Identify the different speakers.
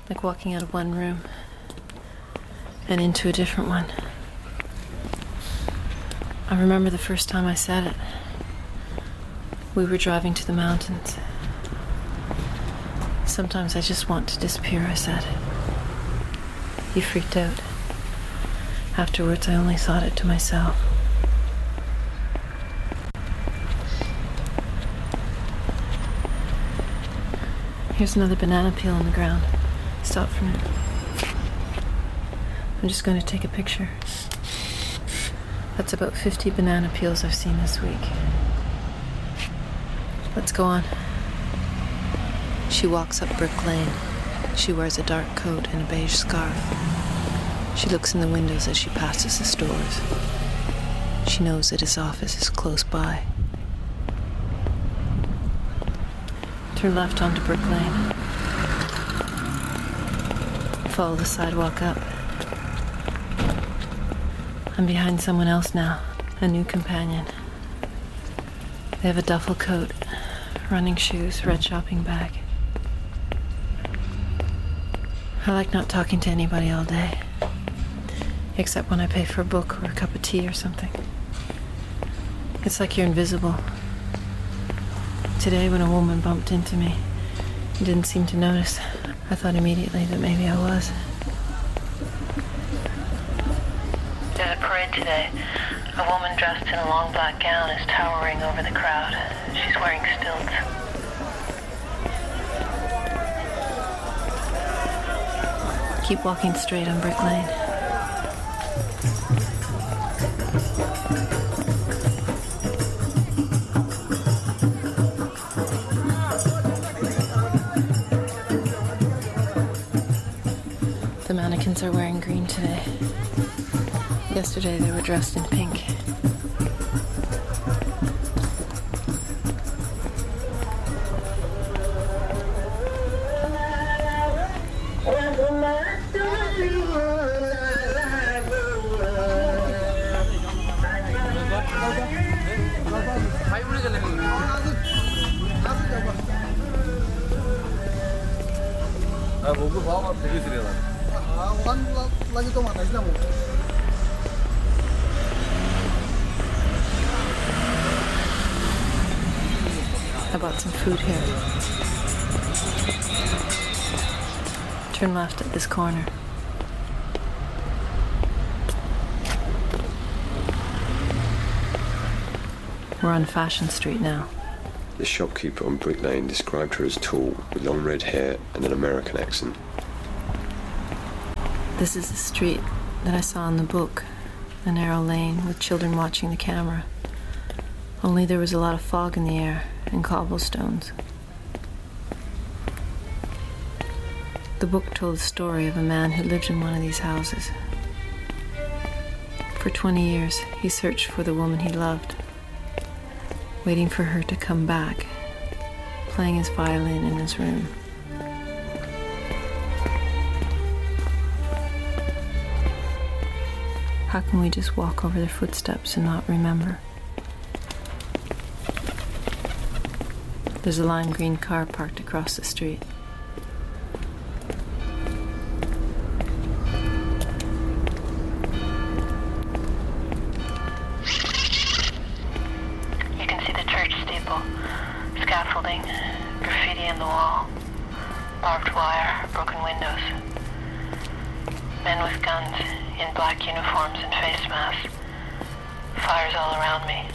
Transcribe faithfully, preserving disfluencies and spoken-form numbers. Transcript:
Speaker 1: Like walking out of one room and into a different one. I remember the first time I said it. We were driving to the mountains. Sometimes I just want to disappear, I said. You freaked out. Afterwards, I only thought it to myself. Here's another banana peel on the ground. Stop for a minute. I'm just going to take a picture. That's about fifty banana peels I've seen this week. Let's go on. She walks up Brick Lane. She wears a dark coat and a beige scarf. She looks in the windows as she passes the stores. She knows that his office is close by. Turn left onto Brick Lane. Follow the sidewalk up. I'm behind someone else now, a new companion. They have a duffel coat, running shoes, red shopping bag. I like not talking to anybody all day, except when I pay for a book or a cup of tea or something. It's like you're invisible. Today, when a woman bumped into me and didn't seem to notice, I thought immediately that maybe I was.
Speaker 2: There's a parade today. A woman dressed in a long black gown is towering over the crowd. She's wearing stilts.
Speaker 1: Keep walking straight on Brick Lane. The mannequins are wearing green today. Yesterday they were dressed in pink. I bought some food here. Turn left at this corner. We're on Fashion Street now.
Speaker 3: The shopkeeper on Brick Lane described her as tall, with long red hair and an American accent.
Speaker 1: This is the street that I saw in the book, a narrow lane with children watching the camera. Only there was a lot of fog in the air and cobblestones. The book told the story of a man who lived in one of these houses. For twenty years, he searched for the woman he loved, waiting for her to come back, playing his violin in his room. How can we just walk over their footsteps and not remember? There's a lime green car parked across the street.
Speaker 2: You can see the church steeple, scaffolding, graffiti in the wall, barbed wire, broken windows. Men with guns in black uniforms and face masks. Fires all around me.